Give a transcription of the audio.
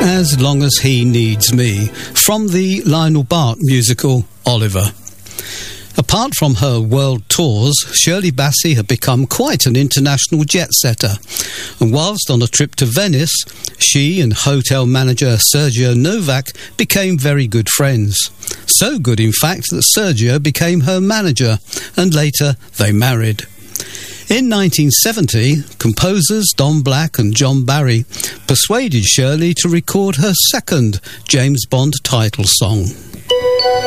As Long as He Needs Me, from the Lionel Bart musical Oliver. Apart from her world tours, Shirley Bassey had become quite an international jet-setter, and whilst on a trip to Venice, she and hotel manager Sergio Novak became very good friends. So good, in fact, that Sergio became her manager, and later they married. In 1970, composers Don Black and John Barry persuaded Shirley to record her second James Bond title song.